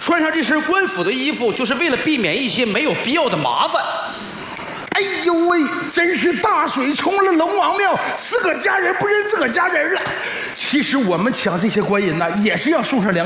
穿上这身官府的衣服，就是为了避免一些没有必要的麻烦。 哎呦喂，真是大水冲了龙王庙，自个家人不认自个家人了。其实我们抢这些官人呢，也是要送上良